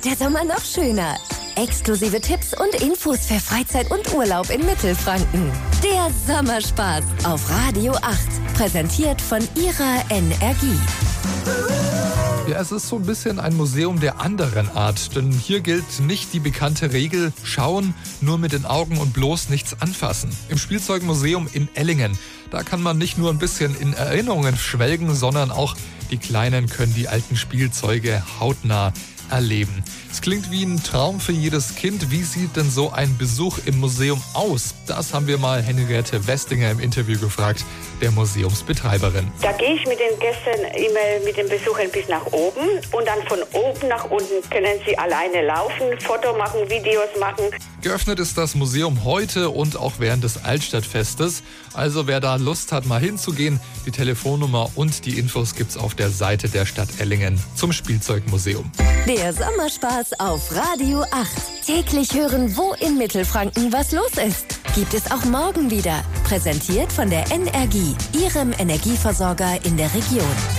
der Sommer noch schöner. Exklusive Tipps und Infos für Freizeit und Urlaub in Mittelfranken. Der Sommerspaß auf Radio 8. Präsentiert von Ihrer Energie. Ja, es ist so ein bisschen ein Museum der anderen Art, denn hier gilt nicht die bekannte Regel, schauen, nur mit den Augen und bloß nichts anfassen. Im Spielzeugmuseum in Ellingen, da kann man nicht nur ein bisschen in Erinnerungen schwelgen, sondern auch die Kleinen können die alten Spielzeuge hautnah erleben. Es klingt wie ein Traum für jedes Kind. Wie sieht denn so ein Besuch im Museum aus? Das haben wir mal Henriette Westinger im Interview gefragt, der Museumsbetreiberin. Da gehe ich mit den Gästen immer mit den Besuchern bis nach oben und dann von oben nach unten können sie alleine laufen, Foto machen, Videos machen. Geöffnet ist das Museum heute und auch während des Altstadtfestes. Also wer da Lust hat, mal hinzugehen, die Telefonnummer und die Infos gibt's auf der Seite der Stadt Ellingen zum Spielzeugmuseum. Der Sommerspaß auf Radio 8. Täglich hören, wo in Mittelfranken was los ist. Gibt es auch morgen wieder. Präsentiert von der Energie, Ihrem Energieversorger in der Region.